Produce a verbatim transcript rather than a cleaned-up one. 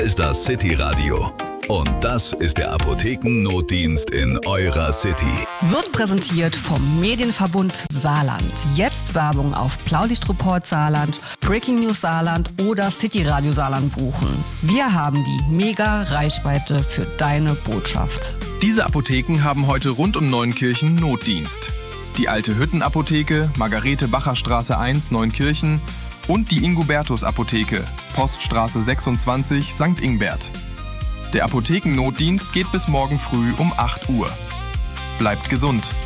ist das City Radio. Und das ist der Apothekennotdienst in eurer City. Wird präsentiert vom Medienverbund Saarland. Jetzt Werbung auf Blaulichtreport Saarland, Breaking News Saarland oder City Radio Saarland buchen. Wir haben die Mega-Reichweite für deine Botschaft. Diese Apotheken haben heute rund um Neunkirchen Notdienst. Die Alte Hüttenapotheke, Margarete-Bacher-Straße eins, Neunkirchen und die Ingubertus-Apotheke, Poststraße sechsundzwanzig, Sankt Ingbert. Der Apothekennotdienst geht bis morgen früh um acht Uhr. Bleibt gesund!